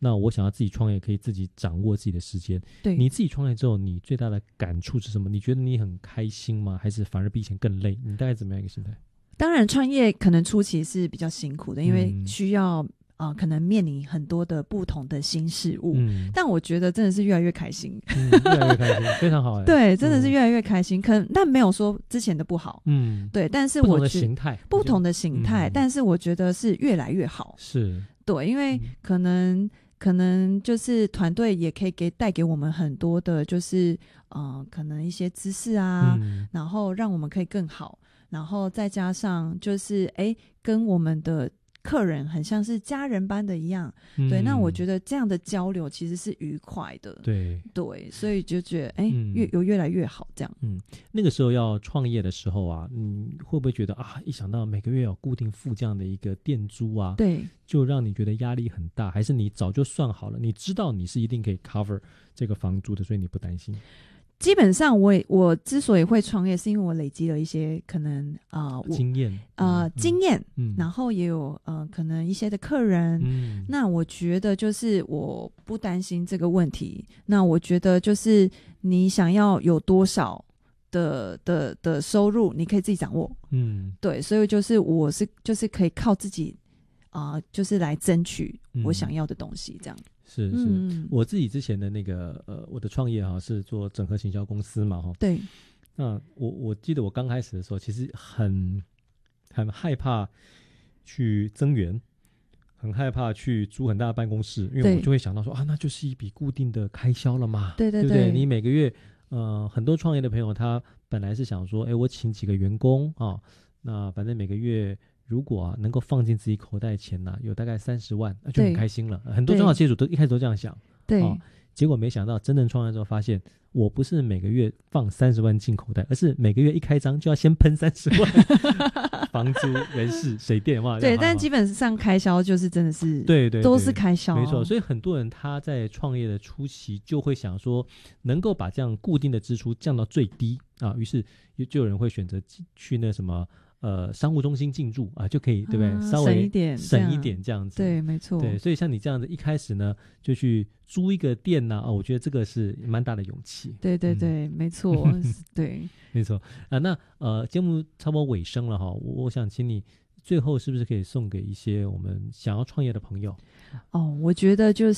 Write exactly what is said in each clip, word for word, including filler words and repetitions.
那我想要自己创业，可以自己掌握自己的时间。 对， 你自己创业之后，你最大的感触是什么？你觉得你很开心吗？还是反而比以前更累？你大概怎么样一个心态？ 当然创业可能初期是比较辛苦的，因为需要、嗯呃、可能面临很多的不同的新事物、嗯、但我觉得真的是越来越开心、 嗯、越来越开心非常好、欸、 对，真的是越来越开心、嗯、可能但没有说之前的不好，嗯，对，但是我不同的形态不同的形态、嗯、但是我觉得是越来越好， 是对，因为可能、嗯、可能就是团队也可以给带给我们很多的就是呃，可能一些知识啊、嗯、然后让我们可以更好，然后再加上就是哎，跟我们的客人很像是家人般的一样、嗯、对，那我觉得这样的交流其实是愉快的， 对对，所以就觉得哎、嗯，越有越来越好这样。 嗯，那个时候要创业的时候啊，嗯，会不会觉得啊，一想到每个月有固定付这样的一个店租啊， 对， 就让你觉得压力很大？还是你早就算好了，你知道你是一定可以 cover 这个房租的，所以你不担心？ 基本上我也我之所以会创业，是因为我累积了一些可能呃经验呃、嗯、经验、 嗯， 然后也有呃可能一些的客人、嗯，那我觉得就是我不担心这个问题。那我觉得就是你想要有多少的的的收入，你可以自己掌握，嗯，对，所以就是我是就是可以靠自己啊、呃，就是来争取我想要的东西，这样。嗯是是、嗯，我自己之前的那个呃，我的创业哈是做整合行销公司嘛哈。 对。 那我我记得我刚开始的时候，其实很很害怕去增员，很害怕去租很大的办公室，因为我就会想到说啊，那就是一笔固定的开销了嘛。 对对 对, 对不对？你每个月呃，很多创业的朋友他本来是想说，哎，我请几个员工啊，那反正每个月。如果啊能够放进自己口袋钱呢、啊，有大概三十万，那就很开心了。很多中小企业主都一开始都这样想， 对、 哦，结果没想到真正创业之后，发现我不是每个月放三十万进口袋，而是每个月一开张就要先喷三十万，房租、人事、水电嘛。 对，但基本上开销就是真的是， 对 对, 对， 都是开销， 没错。所以很多人他在创业的初期就会想说，能够把这样固定的支出降到最低啊，于是就有人会选择去那什么。呃，商务中心进驻啊，就可以，对不对？啊、稍微省一点， 省一点这样子。 对，没错。 对，所以像你这样子，一开始呢，就去租一个店呢、啊，哦，我觉得这个是蛮大的勇气。 对对对，嗯、没错，对， 没错啊。那呃，节目差不多尾声了哈，我我想请你最后是不是可以送给一些我们想要创业的朋友？ 哦，我觉得就是。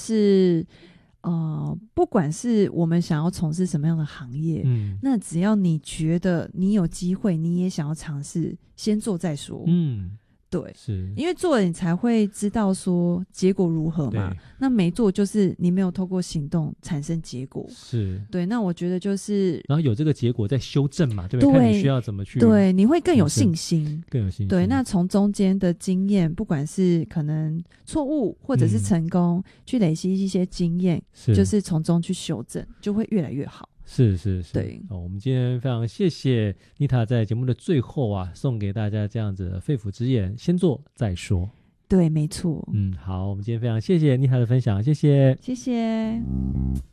呃，不管是我们想要从事什么样的行业，嗯，那只要你觉得你有机会，你也想要尝试，先做再说，嗯，对， 是因为做了你才会知道说结果如何嘛。那没做就是你没有透过行动产生结果， 是对。那我觉得就是， 然后有这个结果再修正嘛，对不对？看你需要怎么去， 对，你会更有信心， 更有信心。 对，那从中间的经验，不管是可能错误或者是成功，嗯、去累积一些经验，是就是从中去修正，就会越来越好。 是是是， 对、 哦。我们今天非常谢谢妮塔在节目的最后啊，送给大家这样子的肺腑之言，先做再说。 对，没错。 嗯，好，我们今天非常谢谢妮塔的分享，谢谢， 谢谢。